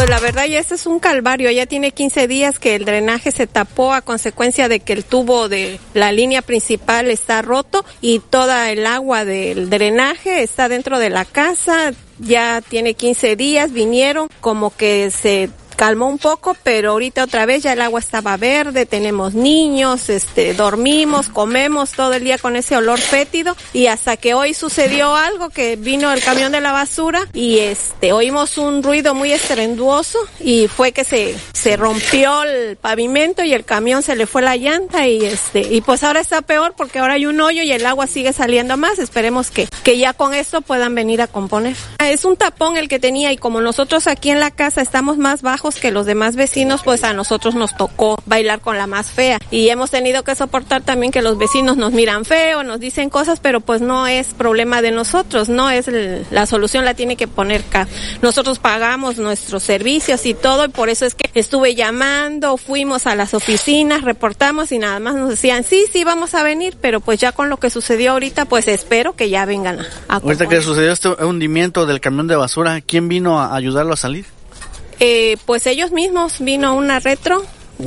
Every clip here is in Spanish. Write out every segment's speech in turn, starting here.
Pues la verdad ya este es un calvario, ya tiene 15 días que el drenaje se tapó a consecuencia de que el tubo de la línea principal está roto y toda el agua del drenaje está dentro de la casa. Ya tiene 15 días, vinieron, como que se calmó un poco, pero ahorita otra vez ya el agua estaba verde, tenemos niños, dormimos, comemos todo el día con ese olor fétido, y hasta que hoy sucedió algo, que vino el camión de la basura y oímos un ruido muy estruendoso y fue que se rompió el pavimento y el camión se le fue la llanta y pues ahora está peor porque ahora hay un hoyo y el agua sigue saliendo más. Esperemos que ya con esto puedan venir a componer. Es un tapón el que tenía, y como nosotros aquí en la casa estamos más bajos que los demás vecinos, pues a nosotros nos tocó bailar con la más fea y hemos tenido que soportar también que los vecinos nos miran feo, nos dicen cosas, pero pues no es problema de nosotros, no es la solución, la tiene que poner acá. Nosotros pagamos nuestros servicios y todo, y por eso es que estuve llamando, fuimos a las oficinas, reportamos y nada más nos decían sí, vamos a venir, pero pues ya con lo que sucedió ahorita, pues espero que ya vengan a ahorita que sucedió este hundimiento del camión de basura, ¿quién vino a ayudarlo a salir? Pues ellos mismos, vino una retro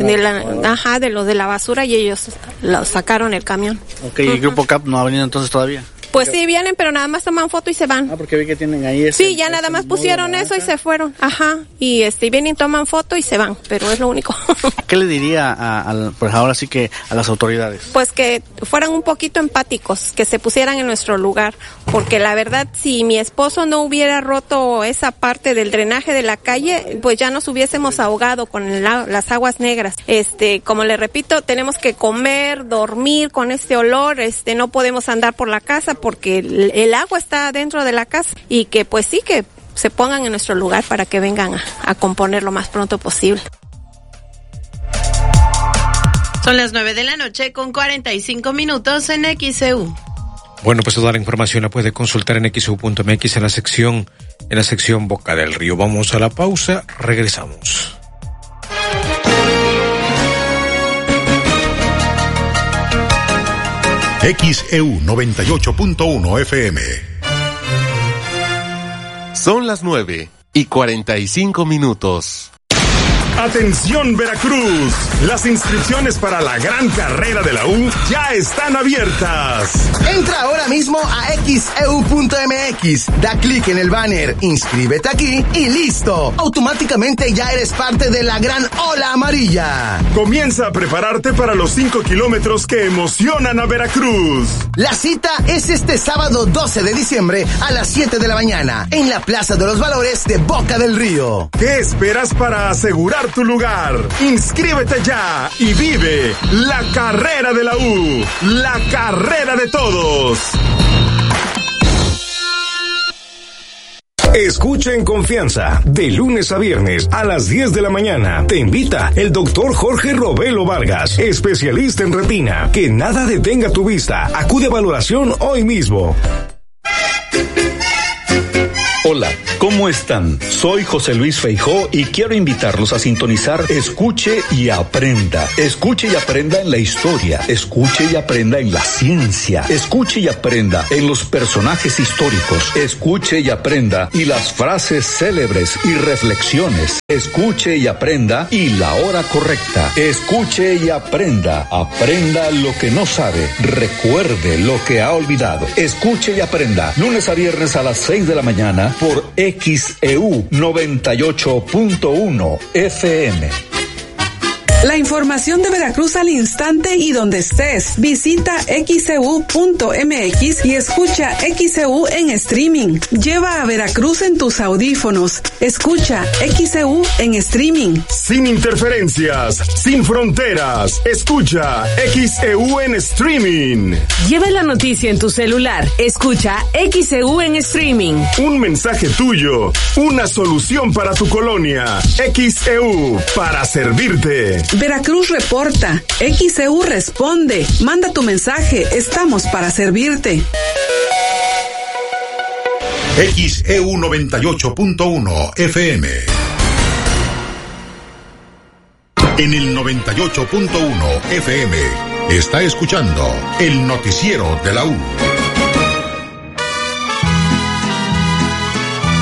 de los de la basura y ellos lo sacaron el camión. Ok, ¿y el Grupo CAP no ha venido entonces todavía? Pues sí, vienen, pero nada más toman foto y se van. Porque vi que tienen ahí sí, ya nada más pusieron eso y se fueron. Y vienen, toman foto y se van, pero es lo único. ¿Qué le diría pues ahora sí que a las autoridades? Pues que fueran un poquito empáticos, que se pusieran en nuestro lugar, porque la verdad, si mi esposo no hubiera roto esa parte del drenaje de la calle, pues ya nos hubiésemos ahogado con las aguas negras. Como le repito, tenemos que comer, dormir con este olor, no podemos andar por la casa porque el agua está dentro de la casa, y que pues sí, que se pongan en nuestro lugar para que vengan a componer lo más pronto posible. Son las 9:00 con 45 minutos en XEU. Bueno, pues toda la información la puede consultar en xeu.mx en la sección Boca del Río. Vamos a la pausa, regresamos. XEU 98.1 FM. Son las 9:45 minutos. Atención Veracruz, las inscripciones para la gran carrera de la U ya están abiertas. Entra ahora mismo a xeu.mx, da clic en el banner, inscríbete aquí y listo. Automáticamente ya eres parte de la gran ola amarilla. Comienza a prepararte para los 5 kilómetros que emocionan a Veracruz. La cita es este sábado 12 de diciembre a las 7 de la mañana en la Plaza de los Valores de Boca del Río. ¿Qué esperas para asegurar tu lugar? Inscríbete ya y vive la carrera de la U, la carrera de todos. Escucha en confianza, de lunes a viernes a las 10 de la mañana. Te invita el doctor Jorge Robelo Vargas, especialista en retina. Que nada detenga tu vista. Acude a valoración hoy mismo. Hola, ¿cómo están? Soy José Luis Feijó y quiero invitarlos a sintonizar Escuche y Aprenda. Escuche y aprenda en la historia, escuche y aprenda en la ciencia, escuche y aprenda en los personajes históricos, escuche y aprenda y las frases célebres y reflexiones, escuche y aprenda y la hora correcta, escuche y aprenda, aprenda lo que no sabe, recuerde lo que ha olvidado, escuche y aprenda, lunes a viernes a las 6 de la mañana, por XEU 98.1 FM. La información de Veracruz al instante y donde estés. Visita xeu.mx y escucha XEU en streaming. Lleva a Veracruz en tus audífonos. Escucha XEU en streaming. Sin interferencias, sin fronteras. Escucha XEU en streaming. Lleva la noticia en tu celular. Escucha XEU en streaming. Un mensaje tuyo. Una solución para tu colonia. XEU, para servirte. Veracruz reporta, XEU responde, manda tu mensaje, estamos para servirte. XEU 98.1 FM. En el 98.1 FM está escuchando el noticiero de la U.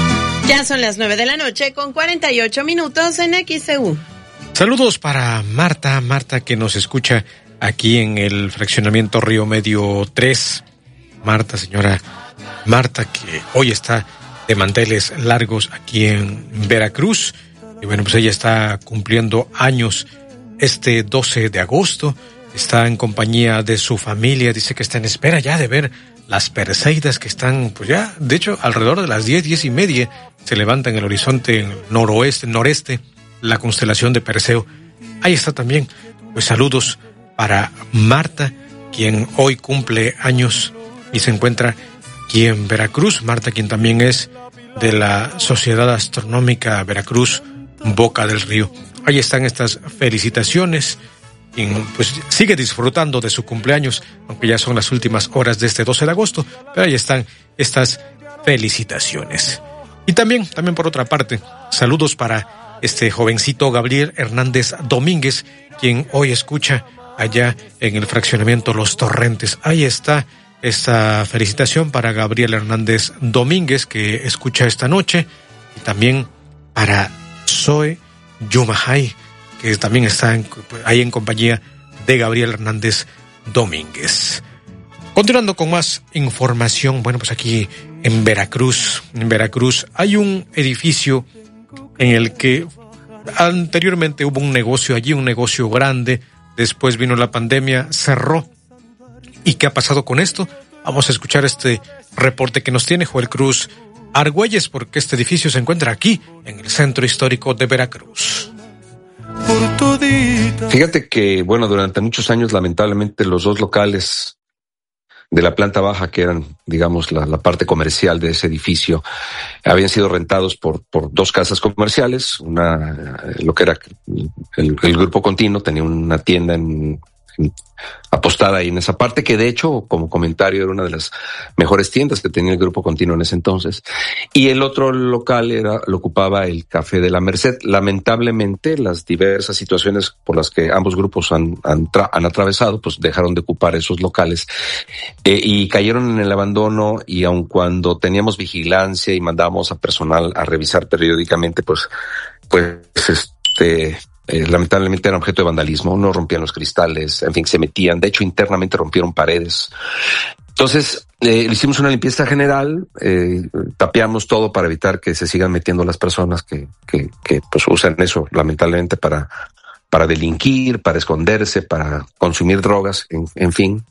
Ya son las 9 de la noche con 48 minutos en XEU. Saludos para Marta que nos escucha aquí en el fraccionamiento Río Medio 3. Señora Marta, que hoy está de manteles largos aquí en Veracruz. Y bueno, pues ella está cumpliendo años este 12 de agosto. Está en compañía de su familia. Dice que está en espera ya de ver las Perseidas que están, pues ya, de hecho, alrededor de las 10:30 se levanta en el horizonte noreste, la constelación de Perseo. Ahí está también. Pues saludos para Marta, quien hoy cumple años y se encuentra aquí en Veracruz. Marta, quien también es de la Sociedad Astronómica Veracruz Boca del Río. Ahí están estas felicitaciones. Y pues sigue disfrutando de su cumpleaños, aunque ya son las últimas horas de este 12 de agosto, pero ahí están estas felicitaciones. Y también por otra parte, saludos para este jovencito Gabriel Hernández Domínguez, quien hoy escucha allá en el fraccionamiento Los Torrentes. Ahí está esta felicitación para Gabriel Hernández Domínguez, que escucha esta noche, y también para Zoe Yumajay, que también está ahí en compañía de Gabriel Hernández Domínguez. Continuando con más información, bueno, pues aquí en Veracruz hay un edificio en el que anteriormente hubo un negocio allí, un negocio grande, después vino la pandemia, cerró. ¿Y qué ha pasado con esto? Vamos a escuchar este reporte que nos tiene Joel Cruz Argüelles, porque este edificio se encuentra aquí, en el centro histórico de Veracruz. Fíjate que, bueno, durante muchos años, lamentablemente, los dos locales de la planta baja, que eran, digamos, la parte comercial de ese edificio, habían sido rentados por dos casas comerciales. Una, lo que era el Grupo Continuo, tenía una tienda apostada ahí en esa parte, que de hecho, como comentario, era una de las mejores tiendas que tenía el Grupo Continuo en ese entonces. Y el otro local lo ocupaba el Café de la Merced. Lamentablemente, las diversas situaciones por las que ambos grupos han atravesado, pues dejaron de ocupar esos locales y cayeron en el abandono. Y aun cuando teníamos vigilancia y mandábamos a personal a revisar periódicamente, pues lamentablemente era objeto de vandalismo, no rompían los cristales, en fin, se metían, de hecho internamente rompieron paredes. Entonces, hicimos una limpieza general, tapiamos todo para evitar que se sigan metiendo las personas que pues usan eso lamentablemente para delinquir, para esconderse, para consumir drogas, en fin.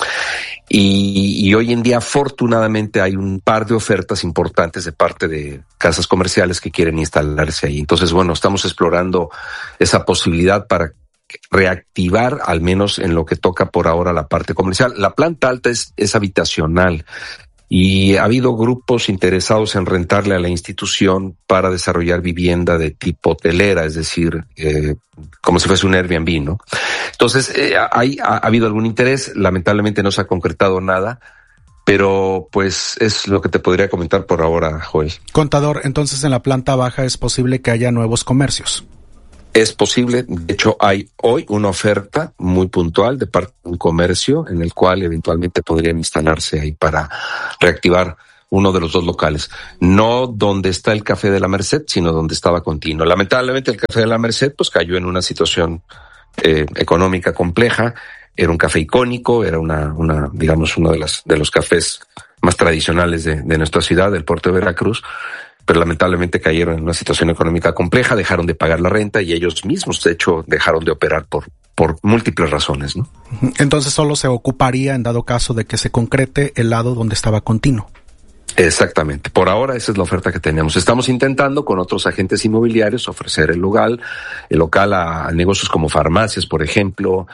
Y hoy en día, afortunadamente, hay un par de ofertas importantes de parte de casas comerciales que quieren instalarse ahí. Entonces, bueno, estamos explorando esa posibilidad para reactivar, al menos en lo que toca por ahora, la parte comercial. La planta alta es habitacional. Y ha habido grupos interesados en rentarle a la institución para desarrollar vivienda de tipo hotelera, es decir, como si fuese un Airbnb, ¿no? Entonces, ha habido algún interés, lamentablemente no se ha concretado nada, pero pues es lo que te podría comentar por ahora, Joel. Contador, entonces en la planta baja es posible que haya nuevos comercios. Es posible, de hecho hay hoy una oferta muy puntual de parte de un comercio en el cual eventualmente podrían instalarse ahí para reactivar uno de los dos locales. No donde está el Café de la Merced, sino donde estaba Continuo. Lamentablemente el Café de la Merced pues cayó en una situación económica compleja. Era un café icónico, era digamos uno de los cafés más tradicionales de nuestra ciudad, del puerto de Veracruz. Pero lamentablemente cayeron en una situación económica compleja, dejaron de pagar la renta y ellos mismos, de hecho, dejaron de operar por múltiples razones, ¿no? Entonces solo se ocuparía en dado caso de que se concrete el lado donde estaba Continuo. Exactamente. Por ahora esa es la oferta que tenemos. Estamos intentando con otros agentes inmobiliarios ofrecer el local a negocios como farmacias, por ejemplo,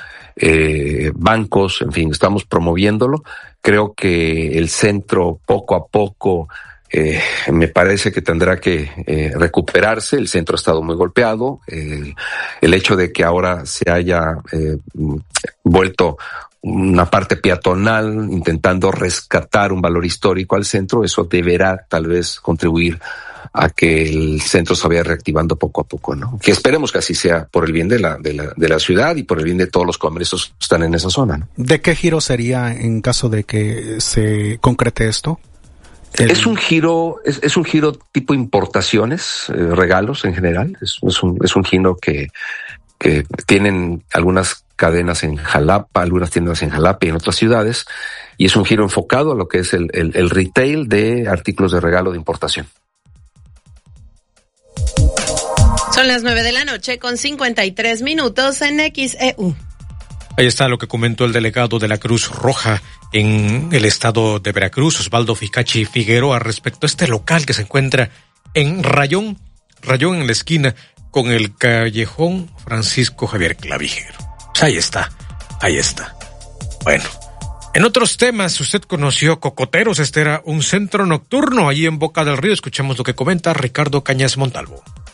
bancos, en fin, estamos promoviéndolo. Creo que el centro poco a poco me parece que tendrá que recuperarse. El centro ha estado muy golpeado. El hecho de que ahora se haya vuelto una parte peatonal, intentando rescatar un valor histórico al centro, eso deberá tal vez contribuir a que el centro se vaya reactivando poco a poco, ¿no? Que esperemos que así sea por el bien de la ciudad y por el bien de todos los comercios que están en esa zona, ¿no? ¿De qué giro sería en caso de que se concrete esto? Es un giro tipo importaciones, regalos en general. Es un giro que tienen algunas cadenas en Jalapa, algunas tiendas en Jalapa y en otras ciudades, y es un giro enfocado a lo que es el retail de artículos de regalo de importación. Son las 9:53 a.m. en XEU. Ahí está lo que comentó el delegado de la Cruz Roja en el estado de Veracruz, Osvaldo Ficachi Figueroa, respecto a este local que se encuentra en Rayón en la esquina con el callejón Francisco Javier Clavijero. Pues ahí está. Bueno, en otros temas, usted conoció Cocoteros. Este era un centro nocturno ahí en Boca del Río. Escuchemos lo que comenta Ricardo Cañas Montalvo.